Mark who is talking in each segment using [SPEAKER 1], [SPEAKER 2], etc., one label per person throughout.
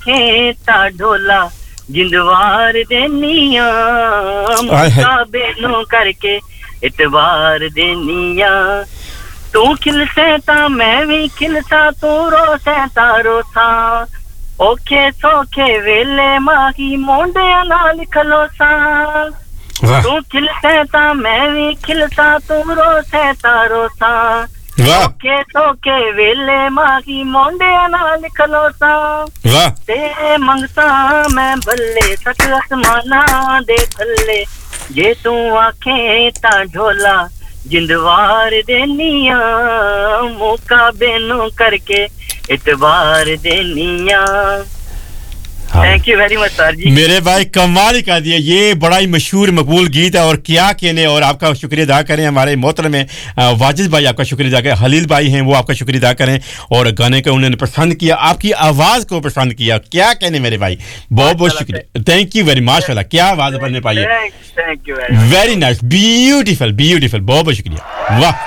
[SPEAKER 1] आंखें ता ढोला जिंदवार देनिया मुकाबे नु करके इतबार देनिया तू खिलसे ता मैं भी खिलसा तू रोसे ता रोसा ओखे सोखे वेले माही मोंडे नाल खलोसा तू खिलसे ता मैं भी खिलसा तू रोसे ता रोसा ओके सोके वेले माही मोंडे नाल खलोसा ते मंगता मैं भले सच आसमाना दे थल्ले जे तू आंखें ता ढोला जिंदवार देनिया मुकाबे नु करके इतबार देनिया thank you very much sir जी
[SPEAKER 2] मेरे भाई कमाल ही कर दिया ये बड़ा ही मशहूर मकबूल गीत है और क्या कहने और आपका शुक्रिया अदा करें हमारे मोहतरम में वाजिद भाई आपका शुक्रिया अदा करें हलील भाई हैं वो आपका शुक्रिया अदा करें और गाने को उन्होंने पसंद किया आपकी आवाज को पसंद किया क्या कहने मेरे भाई बहुत शुक्रिया थैंक यू वेरी माशाल्लाह क्या आवाज बनने पाई है
[SPEAKER 1] thank you
[SPEAKER 2] very nice beautiful बहुत शुक्रिया वाह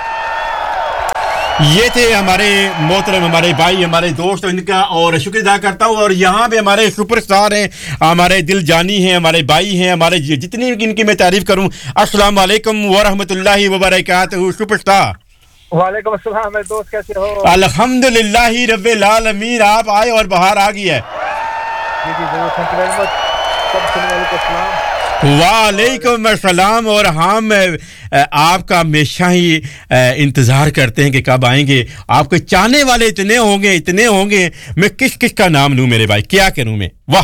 [SPEAKER 2] ये थे हमारे मोहतरम हमारे भाई हमारे दोस्त इनका और शुक्रिया अदा करता हूँ और यहाँ पे हमारे सुपरस्टार हैं हमारे दिल जानी हैं हमारे भाई हैं हमारे जितनी इनकी मैं तारीफ करूँ अस्सलाम वालेकुम व रहमतुल्लाहि व बरकातहू सुपरस्टार
[SPEAKER 3] वालेकुम अस्सलाम मेरे दोस्त कैसे हो
[SPEAKER 2] अल्हम्दुलिल्लाह रब्बिल आलमीन आप आए और बाहर आ गई है
[SPEAKER 3] जी जी जरूर थैंक यू वेरी मच सब सुनने वालों को सलाम
[SPEAKER 2] वालेकुम अस्सलाम और हम आपका हमेशा ही इंतजार करते हैं कि कब आएंगे आपके चाहने वाले इतने होंगे मैं किस का नाम लूं मेरे भाई क्या करूं मैं वाह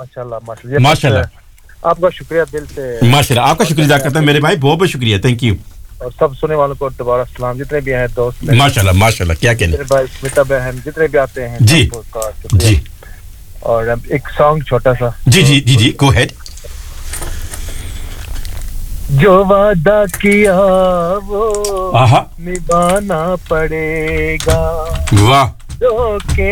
[SPEAKER 3] माशाल्लाह आपका शुक्रिया दिल से
[SPEAKER 2] माशाल्लाह आपका शुक्रिया अदा करता हूं मेरे भाई बहुत शुक्रिया थैंक यू
[SPEAKER 3] और सब सुनने वालों को दोबारा सलाम जितने भी हैं दोस्त
[SPEAKER 2] माशाल्लाह क्या कहने
[SPEAKER 3] मेरे भाई स्मिता बहन जितने भी आते हैं
[SPEAKER 2] जी
[SPEAKER 3] और एक सॉन्ग छोटा सा
[SPEAKER 2] जी गो अहेड
[SPEAKER 3] जो वादा किया वो निभाना पड़ेगा
[SPEAKER 2] वाह
[SPEAKER 3] जो के